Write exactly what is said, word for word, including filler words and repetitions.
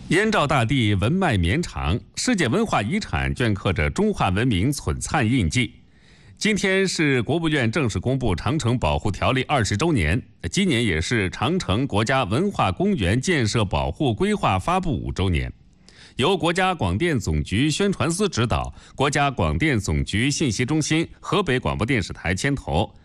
燕赵大地文脉绵长，世界文化遗产镌刻着中华文明璀璨印记。今天是国务院正式公布《长城保护条例》二十周年，今年也是长城国家文化公园建设保护规划发布五周年。由国家广电总局宣传司指导，国家广电总局信息中心、河北广播电视台牵头，